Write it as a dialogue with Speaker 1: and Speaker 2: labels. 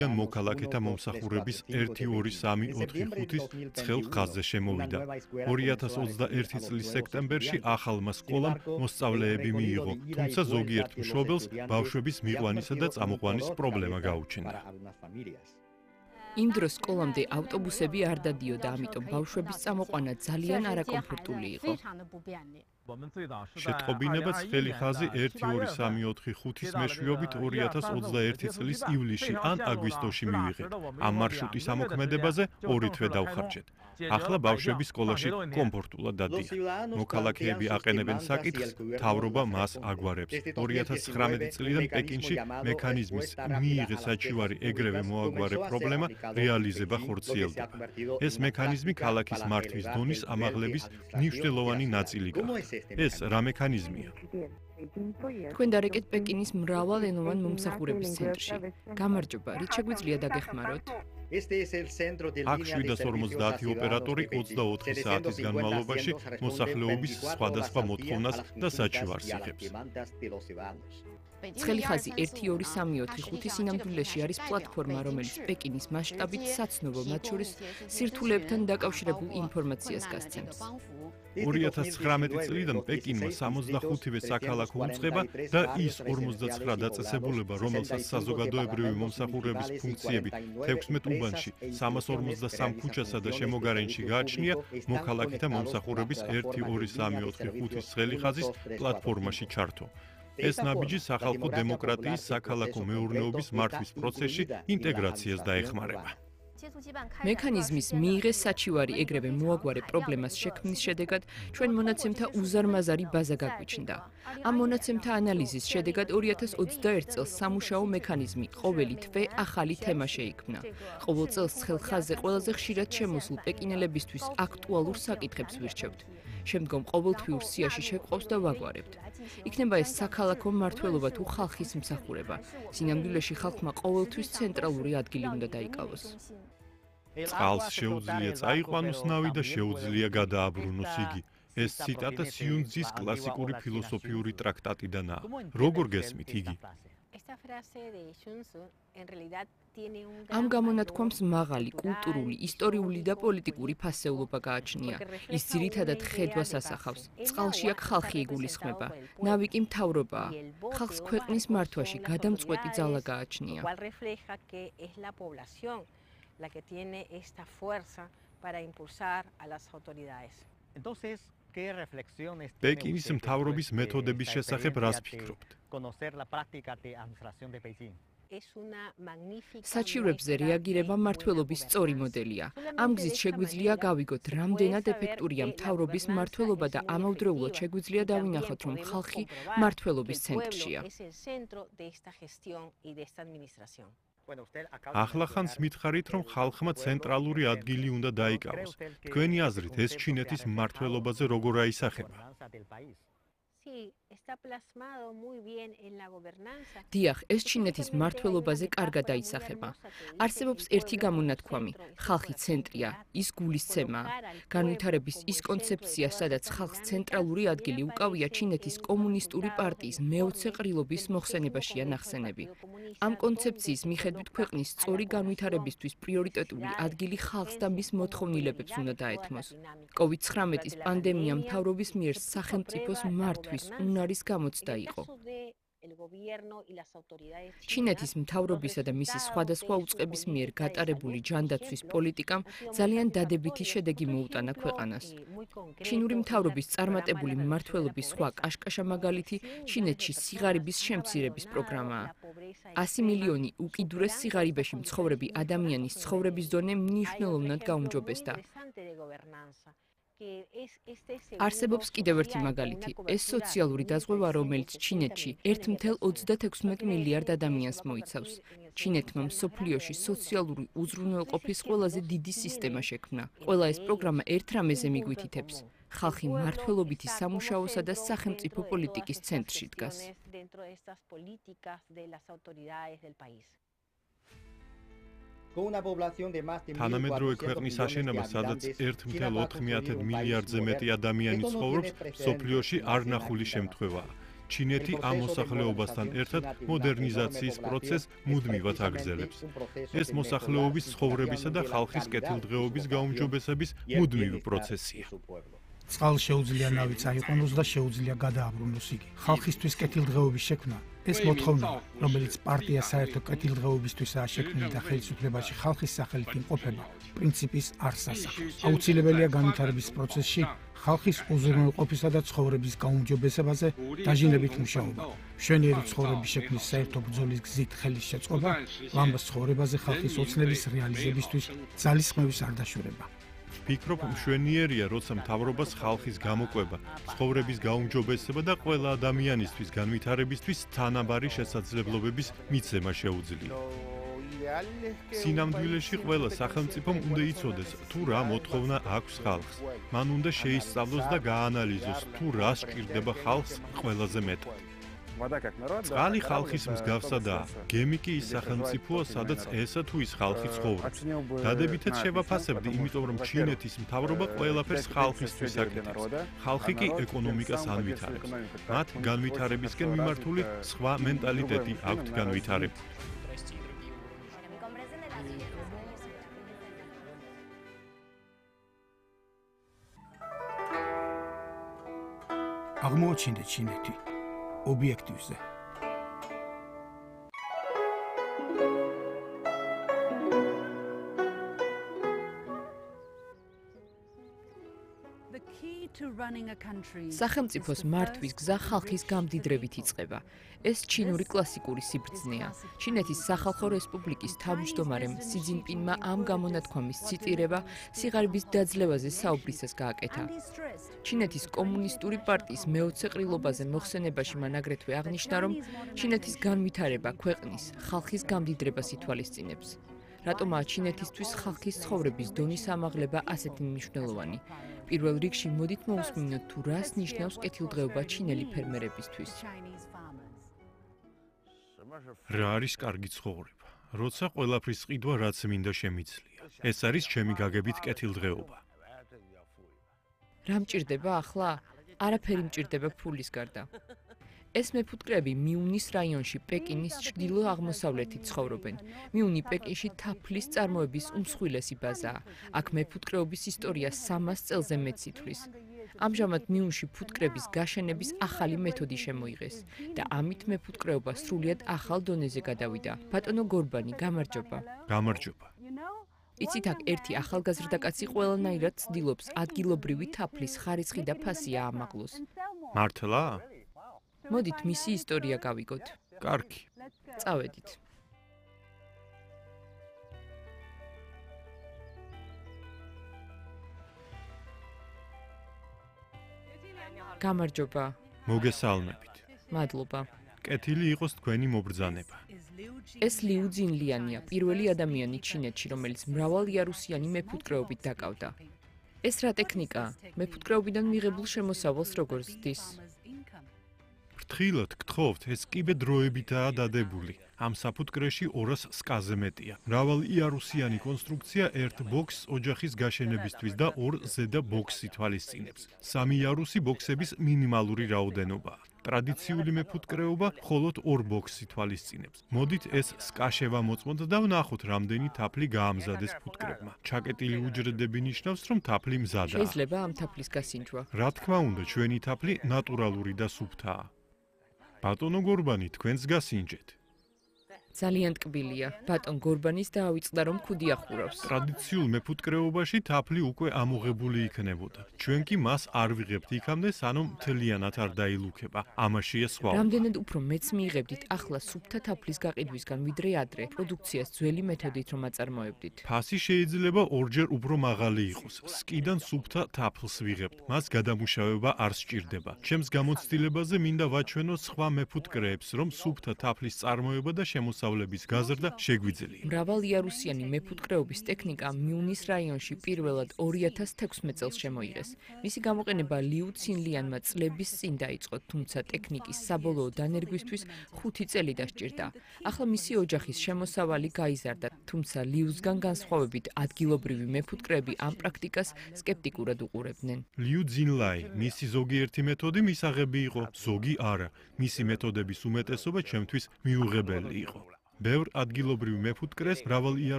Speaker 1: მოქალაქეთა მომსახურების 1-2-3-4-5-ის ცხელ ხაზზე შემოვიდა. 2021 წლის სექტემბერში ახალმა სკოლამ მოსწავლეები მიიღო, თუმცა ზოგიერთ მშობელს ბავშვების მიყვანისა და წამოყვანის პრობლემა გაუჩნდა.
Speaker 2: იმ დროს სკოლამდე ავტობუსები არ დადიოდა, ამიტომ ბავშვების წამოყვანა ძალიან არაკომფორტული იყო.
Speaker 1: შეტყობინება ცხელი ხაზი 1-2-3-4-5-ის მეშვეობით 2021 წლის ივლისში ან აგვისტოში მივიღეთ. ამ მარშრუტის ამოქმედებაზე 2 თვე დავხარჯეთ. ახლა ბავშვები სკოლაში კომფორტულად დადიან. მოქალაქეები აყენებენ საკითხს, მთავრობა მას აგვარებს. 2019 წლიდან პეკინში მექანიზმის მიიღე საჩივარი ეგრევე მოაგვარე პრობლემა რეალიზება ხორციელდება. ეს მექანიზმი ქალაქის მართვის დონის ამაღლების მნიშვნელოვანი ნაწილი გახდა. ეს რა მექანიზმია?
Speaker 2: თქვენ დარეკეთ პეკინის მრავალენოვან მომსახურების ცენტრში. გამარჯობა, რით შეგვიძლია დაგეხმაროთ?
Speaker 1: აქ 750 ოპერატორი 24 საათის განმავლობაში მოსახლეობის სხვადასხვა მოთხოვნას და საჩივარს იღებს.
Speaker 2: ცხელი ხაზი 1-2-3-4-5 სინამდვილეში არის პლატფორმა, რომელიც პეკინის მასშტაბით საცნობო, მათ შორის სირთულეებთან დაკავშირებულ ინფორმაციას გასცემს.
Speaker 1: 2019 წლიდან პეკინმა 65-ვე საქალაქო უწყება და ის 59 დაწესებულება, რომელსაც საზოგადოებრივი მომსახურების ფუნქციები 16 უბანში, 343 ქუჩასა და შემოგარენში გააჩნია, მოქალაქეთა მომსახურების 1-2-3-4-5-ის ცხელი ხაზის პლატფორმაში ჩართო. ეს ნაბიჯი სახალხო დემოკრატიის საქალაქო მეურნეობის მართვის პროცესში ინტეგრაციას დაეხმარება.
Speaker 2: მექანიზმის მიიღეს საჩივარი ეგრევე მოაგვარე პრობლემას შექმნის შედეგად ჩვენ მონაცემთა უზარმაზარი ბაზა გაგვიჩნდა. ამ მონაცემთა ანალიზის შედეგად 2021 წელს სამუშაო მექანიზმი ყოველი თვე ახალი თემა შეიქმნა. ყოველ წელს ცხელ ხაზზე ყველაზე ხშირად შემოსულ პეკინელებისთვის აქტუალურ საკითხებს ვირჩევთ. შემდგომ ყოველთვიურ სიაში შევყავს და ვაგვარებთ. იქნება ეს საქალაქო მმართველობა თუ ხალხის მსახურება. სინამდვილეში ხალხმა ყოველთვის ცენტრალური ადგილი უნდა დაიკავოს.
Speaker 1: წყალს შეუძლია წაიყვანოს ნავი და შეუძლია გადააბრუნოს იგი. ეს ციტატა სიუნძის კლასიკური ფილოსოფიური ტრაქტატიდანაა. როგორ გესმით იგი?
Speaker 2: ამ გამონათქვამს მაღალი კულტურული, ისტორიული და პოლიტიკური ფასეულობა გააჩნია. ის ძირითადად ხედვას ასახავს. წყალში აქ ხალხი იგულისხმება. ნავი კი მთავრობაა. ხალხს ქვეყნის მართვაში გადამწყვეტი ძალა გააჩნია.
Speaker 3: la que tiene esta fuerza para impulsar a las autoridades. Entonces, ¿qué reflexiones
Speaker 1: პეკინის მთავრობის მეთოდების შესახებ რას ფიქრობთ?
Speaker 3: Conocer la práctica de administración de Beijing.
Speaker 2: საჩივრებზე რეაგირება მმართველობის სწორი მოდელია. ამ გზით შეგვიძლია გავიგოთ, რამდენად ეფექტურია მთავრობის მმართველობა და ამავდროულად შეგვიძლია დავინახოთ, რომ ხალხი მმართველობის ცენტრშია.
Speaker 1: ახლახანს მითხარით, რომ ხალხმა ცენტრალური ადგილი უნდა დაიკავოს. თქვენი აზრით, ეს ჩინეთის მმართველობაზე როგორ აისახება?
Speaker 2: დიახ, ეს ჩინეთის მმართველობაზე კარგად აისახება. არსებობს ერთი გამონათქვამი: ხალხი ცენტრია, ის გულისცემაა. განვითარების ის კონცეფცია, სადაც ხალხს ცენტრალური ადგილი უკავია, ჩინეთის კომუნისტური პარტიის მე-20 ყრილობის მოხსენებაშია ნახსენები. ამ კონცეფციის მიხედვით ქვეყნის სწორი განვითარებისთვის პრიორიტეტული ადგილი ხალხს და მის მოთხოვნილებებს უნდა დაეთმოს. COVID-19 პანდემია მთავრობის მიერ სახელმწიფოს მართვის უნარის გამოცდა იყო. ჩინეთის მთავრობისა და მისი სხვადასხვა უწყების მიერ გატარებული ჯანდაცვის პოლიტიკამ ძალიან დადებითი შედეგი მოუტანა ქვეყანას. ჩინური მთავრობის წარმატებული მმართველობის სხვა კაშკაშა მაგალითი ჩინეთში სიღარიბის შემცირების პროგრამაა. 100 მილიონი უკიდურეს სიღარიბეში მცხოვრები ადამიანის ცხოვრების დონე მნიშვნელოვნად გაუმჯობესდა. არსებობს კიდევ ერთი მაგალითი. ეს სოციალური დაზღვევა, რომელიც ჩინეთში 1,36 მილიარდ ადამიანს მოიცავს. ჩინეთმა მსოფლიოში სოციალური უზრუნველყოფის ყველაზე დიდი სისტემა შექმნა. ყველა ეს პროგრამა ერთ რამეზე მიგვითითებს. ხალხი მმართველობითი სამუშაოსა და სახელმწიფო პოლიტიკის ცენტრში დგას.
Speaker 1: თანამედროვე ქვეყნის აშენება, სადაც 1,4 მილიარდზე მეტი ადამიანი ცხოვრობს, მსოფლიოში არ ნახული შემთხვევაა. ჩინეთი ამ მოსახლეობასთან ერთად მოდერნიზაციის პროცესს მუდმივად აგრძელებს. ეს მოსახლეობის ცხოვრებისა და ხალხის კეთილდღეობის გაუმჯობესების მუდმივი პროცესია.
Speaker 4: წყალს შეუძლია ნავი წაიყვანოს და შეუძლია გადააბრუნოს იგი. ხალხისთვის კეთილდღეობის შექმნა ეს მოთხოვნაა, რომელიც პარტია საერთო კეთილდღეობისთვისაა შექმნილი და ხელისუფლებაში ხალხის სახელით იმყოფება, პრინციპის არს ასახავს. აუცილებელია განვითარების პროცესში ხალხის უზრუნველყოფისა და ცხოვრების გაუმჯობესებაზე დაჟინებით მუშაობა. მშვენიერი ცხოვრების შექმნის საერთო ბრძოლის გზით ხელის შეწყობა, ლამბას ცხოვრებაზე ხალხის ოცნების რეალიზებისთვის ძალისხმევის არ დაშორება.
Speaker 1: ვფიქრობ, მშვენიერია, როცა მთავრობას ხალხის გამოკვება, ცხოვრების გაუმჯობესება და ყველა ადამიანისთვის განვითარებისთვის თანაბარი შესაძლებლობების მიცემა შეუძლია. სინამდვილეში ყველა სახელმწიფომ უნდა იცოდეს, თუ რა მოთხოვნა აქვს ხალხს. მან უნდა შეისწავლოს და გაანალიზოს, თუ რა სჭირდება ხალხს ყველაზე მეტად. წყალი ხალხის მსგავსადაა, გემი კი ის სახელმწიფოა, სადაც ესა თუ ის ხალხი ცხოვრობს. დადებითად შევაფასებდი, იმიტომ რომ ჩინეთის მთავრობა ყველაფერს ხალხისთვის აკეთებს. ხალხი კი ეკონომიკას ანვითარებს. მათ განვითარებისკენ მიმართული სხვა მენტალიტეტი აქვთ განვითარებული.
Speaker 4: აღმოაჩინეთ ჩინეთი ობიექტივზე.
Speaker 2: სახელმწიფოს მართვის გზა ხალხის გამდიდრებით იწყება. ეს ჩინური კლასიკური სიბრძნეა. ჩინეთის სახალხო რესპუბლიკის თავმჯდომარემ სი ძინპინმა ამ გამონათქვამის ციტირება სიღარიბის დაძლევაზე საუბრისას გააკეთა. ჩინეთის კომუნისტური პარტიის მეოცე ყრილობაზე მოხსენებაში მან აგრეთვე აღნიშნა, რომ ჩინეთის განვითარება ქვეყნის ხალხის გამდიდრებას ითვალისწინებს. რატომაა ჩინეთისთვის ხალხის ცხოვრების დონის ამაღლება ასეთი მნიშვნელოვანი? პირველ რიგში მოდით მოусმინოთ, თუ რას ნიშნავს კეთილდღეობა ჩინელი ფერმერებისთვის.
Speaker 1: რა არის კარგი ცხოვრება? როცა ყველაფრის ყიდვა რაც მინდა შემიძლია. ეს არის ჩემი გაგებით კეთილდღეობა.
Speaker 2: რა მჭირდება ახლა? არაფერი მჭირდება ფულის გარდა. ეს მეფუტკრეები მიუნის რაიონში პეკინის ჩრდილო-აღმოსავლეთით ცხოვრობენ. მიუნი პეკინში თაფლის წარმოების უმსხვილესი ბაზაა. აქ მეფუტკრეობის ისტორია 300 წელზე მეტს ითვლის. ამჟამად მიუნში ფუტკრების გაშენების ახალი მეთოდი შემოიღეს და ამით მეფუტკრეობა სრულიად ახალ დონეზე გადავიდა. ბატონო გორბანი, გამარჯობა.
Speaker 1: გამარჯობა.
Speaker 2: იცით, აქ ერთი ახალგაზრდა კაცი ყველანაირად ცდილობს ადგილობრივი თაფლის ხარისხი და ფასი აამაღლოს.
Speaker 1: მართლა?
Speaker 2: მოდით მისი ისტორია გავიგოთ.
Speaker 1: კარგი.
Speaker 2: წავედით. გამარჯობა.
Speaker 1: მოგესალმებით.
Speaker 2: მადლობა.
Speaker 1: კეთილი იყოს თქვენი მობრძანება.
Speaker 2: ეს liu jinlianია, პირველი ადამიანი ჩინეთში, რომელიც მრავალიარუსიანი მეფუტკრეობით დაკავდა. ეს რა ტექნიკაა? მეფუტკრეობიდან მიღებულ შემოსავალს როგორ ზრდის?
Speaker 1: ფრთხილად გთხოვთ, ეს კიბე დროებითაა დადებული. ამ საფუტკრეში 200 სკაზე მეტია. მრავალიარუსიანი კონსტრუქცია ერთ ბოქს ოჯახის გაშენებისთვის და 2 ზედა ბოქსს ითვალისწინებს. 3 იარუსი ბოქსების მინიმალური რაოდენობაა. ტრადიციული მეფუტკრეობა მხოლოდ 2 ბოქსს ითვალისწინებს. მოდით ეს სკა შევამოწმოთ და ვნახოთ, რამდენი თაფლი გაამზადეს ფუტკრებმა. ჩაკეტილი უჯრედები ნიშნავს, რომ თაფლი მზადაა.
Speaker 2: შეიძლება ამ თაფლის გასინჯვა?
Speaker 1: რა თქმა უნდა, ჩვენი თაფლი ნატურალური და სუფთაა. ბატონო გორბანი, თქვენს გასინჯეთ.
Speaker 2: ძალიან ტკბილია. ბატონ გორბანის დაავიწყდა, რომ ქუდი ახურავს.
Speaker 1: ტრადიციულ მეფუტკრეობაში თაფლი უკვე ამოღებული იქნებოდა. ჩვენ კი მას არ ვიღებთ იქამდე, სანამ მთლიანად არ დაილუქება. ამაშია სხვა.
Speaker 2: რამდენად უფრო მეც მიიღებდით ახლა სუფთა თაფლის გაყიდვისგან, ვიდრე ადრე პროდუქციას ძველი მეთოდით რომ აწარმოებდით.
Speaker 1: ფასი შეიძლება ორჯერ უფრო მაღალი იყოს. სკიდან სუფთა თაფლს ვიღებთ. მას გადამუშავება არ სჭირდება. ჩემს გამოცდილებაზე მინდა ვაჩვენო სხვა მეფუტკრეებს, რომ სუფთა თაფლის წარმოება და შემოსავალი მოსავლების გაზრდა შეგვიძლია.
Speaker 2: მრავალიარუსიანი მეფუტკრეობის ტექნიკა მიუნის რაიონში პირველად 2016 წელს შემოიღეს. მისი გამოყენება ლიუ ცინლიანმა წლების წინ დაიწყო, თუმცა ტექნიკის საბოლოო დანერგვისთვის 5 წელი დასჭირდა. ახლა მისი ოჯახის შემოსავალი გაიზარდა, თუმცა ლიუსგან განსხვავებით ადგილობრივი მეფუტკრეები ამ პრაქტიკას სკეპტიკურად უყურებდნენ.
Speaker 1: ლიუ ძინლაი, მისი ზოგიერთი მეთოდი მისაღები იყო, ზოგი არა. მისი მეთოდების უმეტესობა ჩემთვის მიუღებელი იყო. ბევრ ადგილობრივ მეფუტკრეს მრავალ